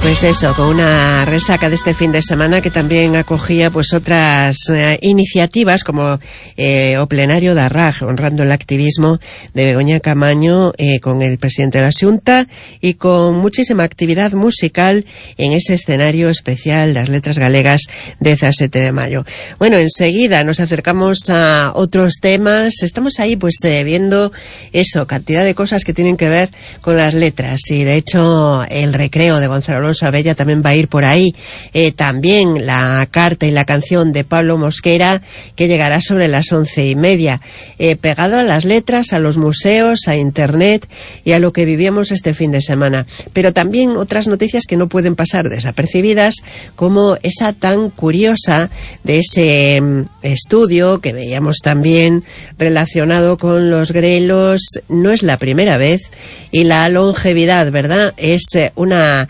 Pues eso, con una resaca de este fin de semana que también acogía pues otras iniciativas como o plenario da RAJ, honrando el activismo de Begoña Camaño con el presidente de la Xunta y con muchísima actividad musical en ese escenario especial das Letras Galegas 17 de mayo. Bueno, enseguida nos acercamos a otros temas. Estamos ahí pues viendo eso, cantidad de cosas que tienen que ver con las letras, y de hecho el recreo de Gonzalo Alonso Abella también va a ir por ahí. También la carta y la canción de Pablo Mosquera, que llegará sobre las 11:30, pegado a las letras, a los museos, a internet y a lo que vivíamos este fin de semana. Pero también otras noticias que no pueden pasar desapercibidas, como esa tan curiosa de ese estudio que veíamos también relacionado con los grelos. No es la primera vez, y la longevidad, ¿verdad? Es una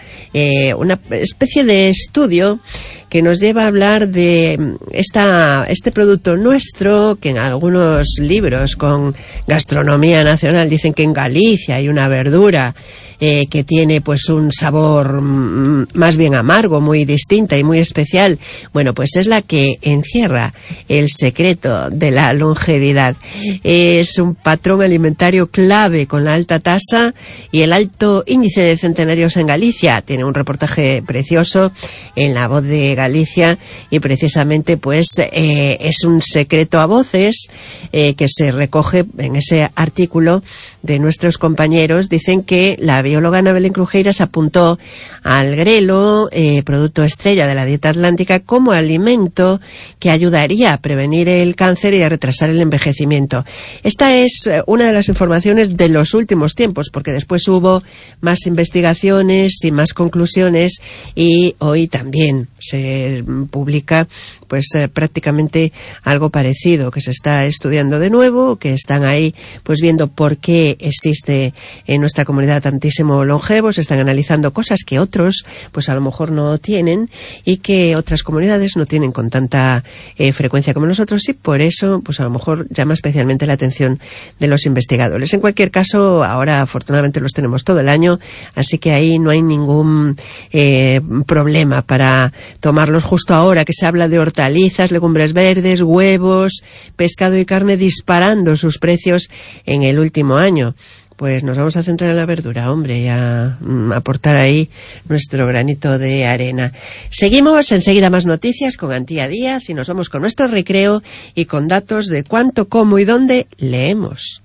especie de estudio que nos lleva a hablar de este producto nuestro, que en algunos libros con gastronomía nacional dicen que en Galicia hay una verdura que tiene pues un sabor más bien amargo, muy distinta y muy especial. Bueno, pues es la que encierra el secreto de la longevidad. Es un patrón alimentario clave con la alta tasa y el alto índice de centenarios en Galicia. Tiene un reportaje precioso en La Voz de Galicia, y precisamente pues es un secreto a voces que se recoge en ese artículo de nuestros compañeros. Dicen que la bióloga Ana Belén Crujeiras apuntó al grelo, producto estrella de la dieta atlántica, como alimento que ayudaría a prevenir el cáncer y a retrasar el envejecimiento. Esta es una de las informaciones de los últimos tiempos, porque después hubo más investigaciones y más conclusiones, y hoy también se publica pues prácticamente algo parecido, que se está estudiando de nuevo, que están ahí pues viendo por qué existe en nuestra comunidad tantísimo longevo. Se están analizando cosas que otros pues a lo mejor no tienen y que otras comunidades no tienen con tanta frecuencia como nosotros, y por eso pues a lo mejor llama especialmente la atención de los investigadores. En cualquier caso, ahora afortunadamente los tenemos todo el año, así que ahí no hay ningún problema para tomarlos justo ahora que se habla de hortalizas, legumbres verdes, huevos, pescado y carne disparando sus precios en el último año. Pues nos vamos a centrar en la verdura, hombre, y a aportar ahí nuestro granito de arena. Seguimos enseguida, más noticias con Antía Díaz, y nos vamos con nuestro recreo y con datos de cuánto, cómo y dónde leemos.